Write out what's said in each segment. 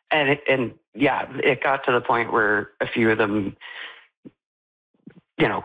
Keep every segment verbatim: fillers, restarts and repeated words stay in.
And, it, and yeah, it got to the point where a few of them, you know,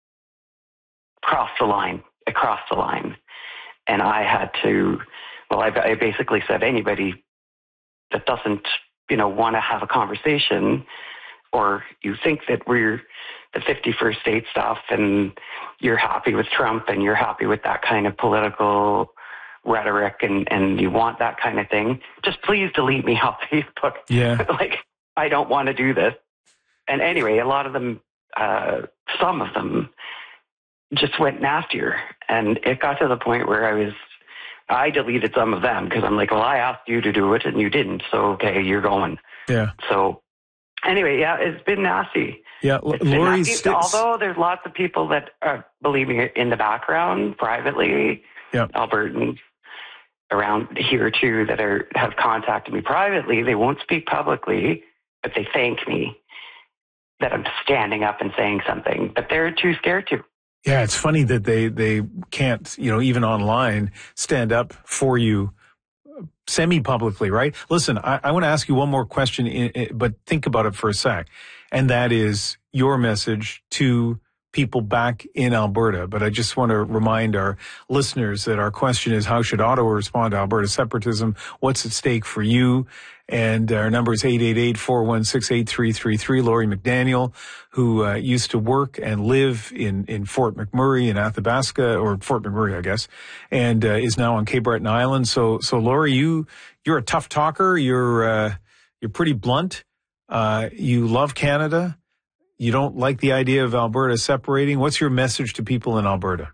crossed the line, across the line. And I had to, well, I, I basically said anybody that doesn't, you know, want to have a conversation, or you think that we're the fifty-first state stuff and you're happy with Trump and you're happy with that kind of political rhetoric and, and you want that kind of thing, just please delete me off Facebook. Yeah. Like, I don't want to do this. And anyway, a lot of them, uh, some of them just went nastier. And it got to the point where I was, I deleted some of them because I'm like, well, I asked you to do it and you didn't. So, okay, you're going. Yeah. So anyway, yeah, it's been nasty. Yeah, L- Lori. St- although there's lots of people that are believing it in the background privately, yeah. Albertans around here too that are have contacted me privately. They won't speak publicly, but they thank me that I'm standing up and saying something. But they're too scared to. Yeah, it's funny that they they can't, you know, even online, stand up for you semi-publicly, right? Listen, I, I want to ask you one more question, in, in, but think about it for a sec. And that is your message to people back in Alberta. But I just want to remind our listeners that our question is, how should Ottawa respond to Alberta separatism? What's at stake for you? And our number is eight eight eight, four one six, eight three three three. Lori McDaniel, who uh, used to work and live in, in Fort McMurray in Athabasca, or Fort McMurray, I guess, and uh, is now on Cape Breton Island. So, so Lori, you, you're a tough talker. You're, uh, you're pretty blunt. Uh, you love Canada. You don't like the idea of Alberta separating. What's your message to people in Alberta?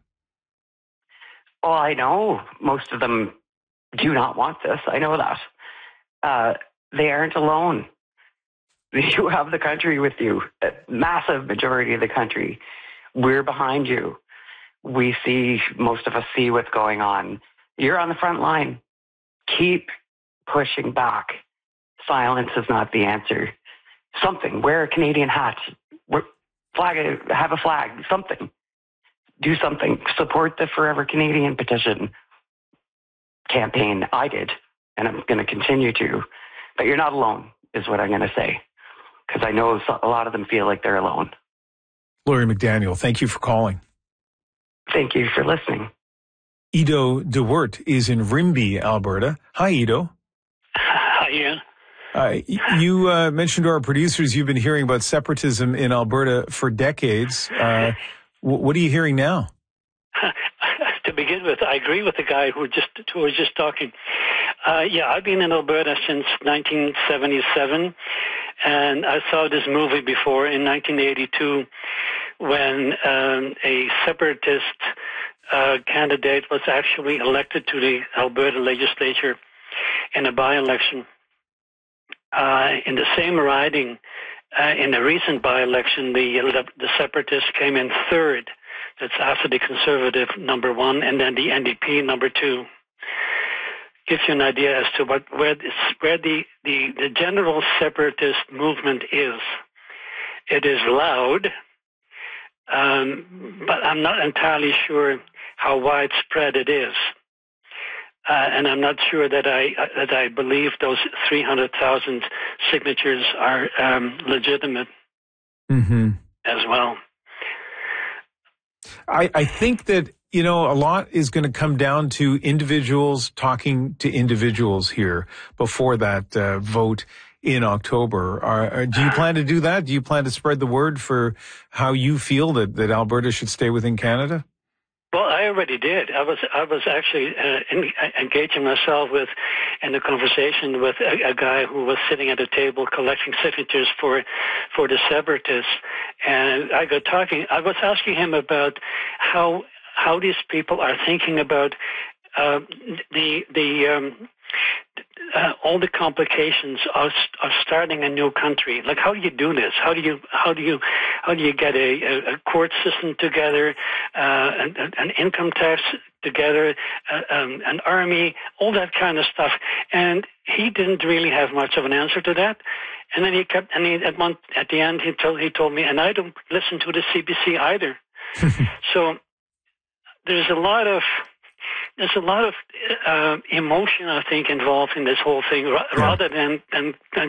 Well, I know most of them do not want this. I know that. Uh, they aren't alone. You have the country with you, a massive majority of the country. We're behind you. We see, most of us see what's going on. You're on the front line. Keep pushing back. Silence is not the answer. Something. Wear a Canadian hat. Wear, flag. Have a flag. Something. Do something. Support the Forever Canadian petition campaign. I did. And I'm going to continue to. But you're not alone, is what I'm going to say. Because I know a lot of them feel like they're alone. Lori McDaniel, thank you for calling. Thank you for listening. Ido DeWert is in Rimbey, Alberta. Hi, Ido. Hi, Ian. Uh, you uh, mentioned to our producers you've been hearing about separatism in Alberta for decades. Uh, w- what are you hearing now? To begin with, I agree with the guy who just who was just talking. Uh, yeah, I've been in Alberta since nineteen seventy-seven, and I saw this movie before in nineteen eighty-two when um, a separatist uh, candidate was actually elected to the Alberta legislature in a by-election. Uh, in the same riding, uh, in the recent by-election, the, the separatists came in third. That's after the Conservative number one, and then the N D P number two. Gives you an idea as to what where, this, where the, the, the general separatist movement is. It is loud, um, but I'm not entirely sure how widespread it is. Uh, and I'm not sure that I uh, that I believe those three hundred thousand signatures are um, legitimate mm-hmm. as well. I, I think that, you know, a lot is going to come down to individuals talking to individuals here before that uh, vote in October. Are, are, do you plan to do that? Do you plan to spread the word for how you feel that, that Alberta should stay within Canada? Well, I already did. I was I was actually uh, in, engaging myself with in a conversation with a, a guy who was sitting at a table collecting signatures for for the separatists, and I got talking. I was asking him about how how these people are thinking about uh, the the. Um, Uh, all the complications of, of starting a new country. Like, how do you do this? How do you how do you how do you get a, a court system together, uh, an, an income tax together, uh, um, an army, all that kind of stuff? And he didn't really have much of an answer to that. And then he kept, and he at one at the end he told he told me, and I don't listen to the C B C either. So there's a lot of. There's a lot of uh, emotion, I think, involved in this whole thing, ra- yeah. rather than, than, than